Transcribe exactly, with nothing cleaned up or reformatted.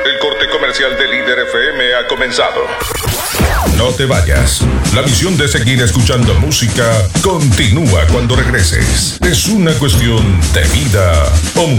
El corte comercial de Líder F M ha comenzado. No te vayas. La misión de seguir escuchando música continúa cuando regreses. Es una cuestión de vida o muerte.